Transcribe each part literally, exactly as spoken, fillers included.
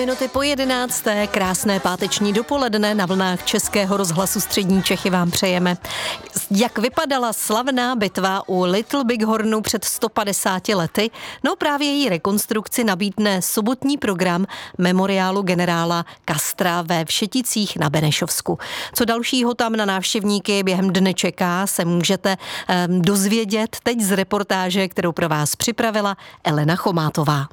Minuty po jedenácté, krásné páteční dopoledne na vlnách Českého rozhlasu Střední Čechy vám přejeme. Jak vypadala slavná bitva u Little Big Hornu před sto padesáti lety? No právě její rekonstrukci nabídne sobotní program memoriálu generála Castra ve Všeticích na Benešovsku. Co dalšího tam na návštěvníky během dne čeká, se můžete um, dozvědět teď z reportáže, kterou pro vás připravila Elena Chomátová.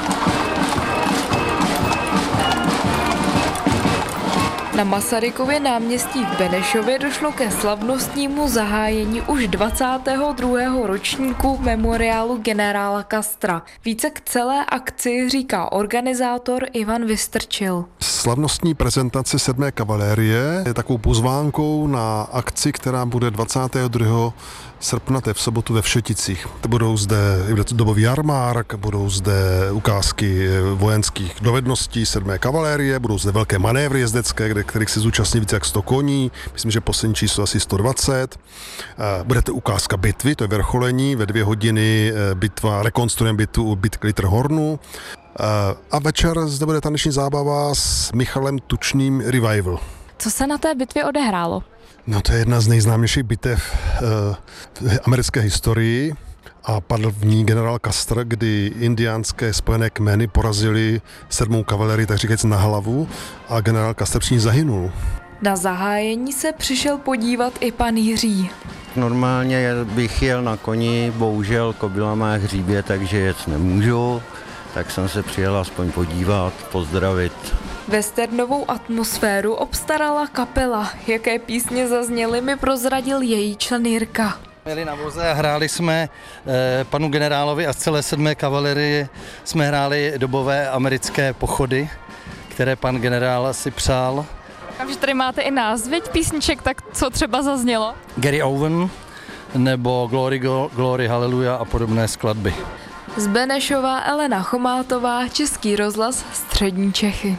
Na Masarykově náměstí v Benešově došlo ke slavnostnímu zahájení už dvacátého druhého ročníku memoriálu generála Castra. Více k celé akci říká organizátor Ivan Vystrčil. Slavnostní prezentace sedmé kavalérie je takovou pozvánkou na akci, která bude dvacátého druhého srpna, to je v sobotu ve Všeticích. Budou zde dobový jarmárk, budou zde ukázky vojenských dovedností sedmé kavalérie, budou zde velké manévry jezdecké, kde, kterých se zúčastní více jak sto koní, myslím, že poslední číslo asi sto dvacet. Bude to ukázka bitvy, to je vrcholení, ve dvě hodiny bitva, rekonstruujeme bitvu u bitky Little Hornu. A večer zde bude taneční zábava s Michalem Tučným Revival. Co se na té bitvě odehrálo? No to je jedna z nejznámějších bitev v americké historii a padl v ní generál Custer, kdy indiánské spojené kmeny porazili sedmou kavalerii, tak říkajíc na hlavu, a generál Custer při ní zahynul. Na zahájení se přišel podívat i pan Jiří. Normálně bych jel na koni, bohužel kobila má hříbě, takže jet nemůžu, tak jsem se přijel aspoň podívat, pozdravit. Westernovou atmosféru obstarala kapela. Jaké písně zazněly, mi prozradil její člen Jirka. Měli na voze a hráli jsme eh, panu generálovi a z celé sedmé kavalerie jsme hráli dobové americké pochody, které pan generál si přál. A že tady máte i názvy písniček, tak co třeba zaznělo? Gary Owen nebo Glory, Glory, Hallelujah a podobné skladby. Z Benešova Elena Chomátová, Český rozhlas Střední Čechy.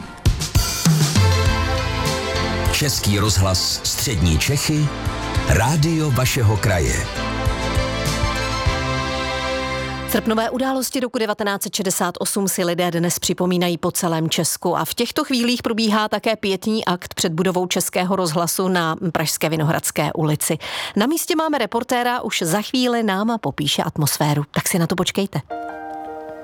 Český rozhlas Střední Čechy, rádio vašeho kraje. Srpnové události roku devatenáct set šedesát osm si lidé dnes připomínají po celém Česku a v těchto chvílích probíhá také pietní akt před budovou Českého rozhlasu na Pražské Vinohradské ulici. Na místě máme reportéra, už za chvíli nám popíše atmosféru, tak si na to počkejte.